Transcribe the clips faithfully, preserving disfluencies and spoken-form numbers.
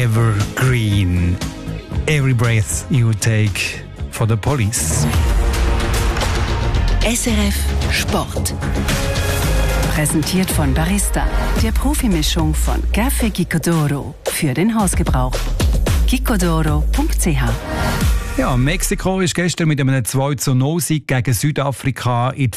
Evergreen. Every breath you take for the police. S R F Sport. Präsentiert von Barista, der Profimischung von Café Gicodoro für den Hausgebrauch. gicodoro punkt c h. Ja, Mexiko ist gestern mit einem zwei zu null Sieg gegen Südafrika in die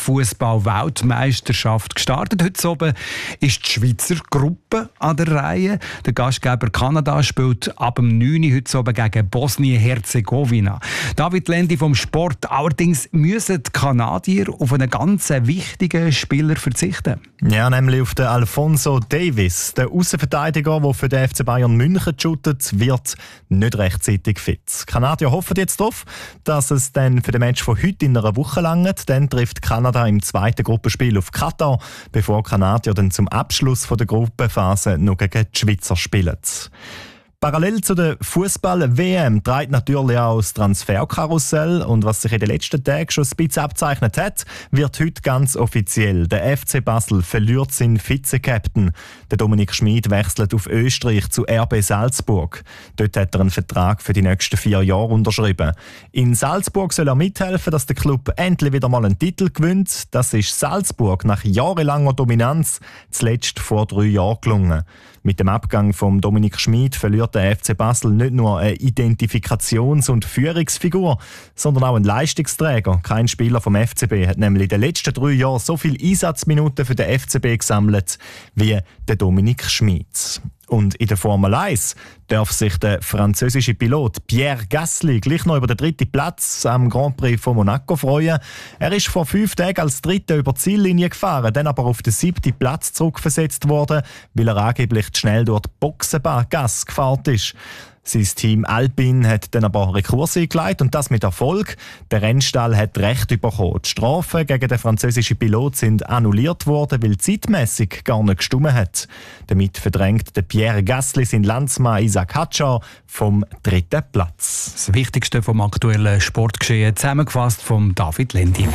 Fußball-Weltmeisterschaft gestartet. Heute oben ist die Schweizer Gruppe an der Reihe. Der Gastgeber Kanada spielt ab dem neun Uhr heute oben gegen Bosnien-Herzegowina. David Lendi vom Sport. Allerdings müssen die Kanadier auf einen ganz wichtigen Spieler verzichten. Ja, nämlich auf den Alphonso Davies. Der Außenverteidiger, der für den F C Bayern München shootet, wird nicht rechtzeitig fit. Die Kanadier hoffen jetzt darauf, dass es dann für den Match von heute in einer Woche langt. Dann trifft Kanada im zweiten Gruppenspiel auf Katar, bevor Kanadier dann zum Abschluss der Gruppenphase noch gegen die Schweizer spielen. Parallel zu der Fußball-W M treibt natürlich auch das Transferkarussell. Und was sich in den letzten Tagen schon ein bisschen abzeichnet hat, wird heute ganz offiziell. Der F C Basel verliert seinen Vize-Captain. Der Dominik Schmid wechselt auf Österreich zu R B Salzburg. Dort hat er einen Vertrag für die nächsten vier Jahre unterschrieben. In Salzburg soll er mithelfen, dass der Club endlich wieder mal einen Titel gewinnt. Das ist Salzburg nach jahrelanger Dominanz zuletzt vor drei Jahren gelungen. Mit dem Abgang von Dominik Schmid verliert der F C Basel nicht nur eine Identifikations- und Führungsfigur, sondern auch einen Leistungsträger. Kein Spieler vom F C B hat nämlich in den letzten drei Jahren so viele Einsatzminuten für den F C B gesammelt wie der Dominik Schmid. Und in der Formel eins darf sich der französische Pilot Pierre Gasly gleich noch über den dritten Platz am Grand Prix von Monaco freuen. Er ist vor fünf Tagen als Dritter über die Ziellinie gefahren, dann aber auf den siebten Platz zurückversetzt worden, weil er angeblich zu schnell durch die Boxengasse gefahren ist. Sein Team Alpine hat dann aber Rekurs eingeleitet und das mit Erfolg. Der Rennstall hat Recht bekommen. Die Strafen gegen den französischen Pilot sind annulliert worden, weil zeitmässig gar nicht gestimmt hat. Damit verdrängt der Pierre Gasly seinen Landsmann Isaac Hadjar vom dritten Platz. Das Wichtigste vom aktuellen Sportgeschehen zusammengefasst von David Lendi.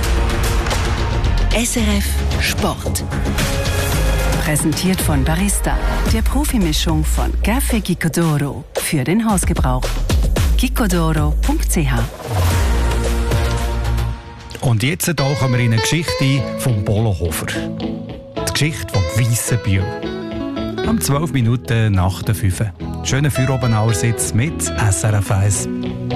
S R F Sport. Präsentiert von Barista, der Profimischung von Café Gicodoro für den Hausgebrauch. gicodoro punkt c h. Und jetzt tauchen wir in eine Geschichte vom Bolohofer. Die Geschichte vom Weissenbühl. Am zwölf Minuten nach der fünf. Schönen Feierabend allerseits mit S R F eins.